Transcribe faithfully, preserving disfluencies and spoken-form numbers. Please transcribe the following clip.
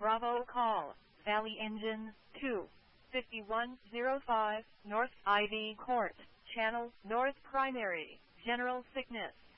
Bravo call, Valley Engine, two, fifty-one oh five, North Ivy Court, Channel, North Primary, General Sickness.